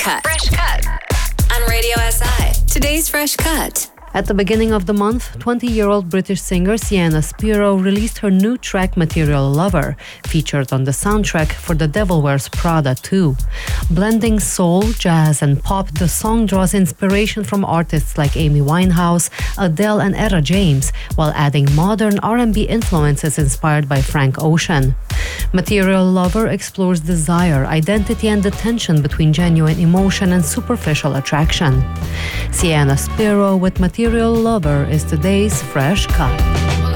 Cut. Fresh Cut on Radio SI. Today's Fresh Cut. At the beginning of the month, 20-year-old British singer Sienna Spiro released her new track Material Lover, featured on the soundtrack for The Devil Wears Prada 2. Blending soul, jazz and pop, the song draws inspiration from artists like Amy Winehouse, Adele and Etta James, while adding modern R&B influences inspired by Frank Ocean. Material Lover explores desire, identity and the tension between genuine emotion and superficial attraction. Sienna Spiro with Material Lover is today's Fresh Cut.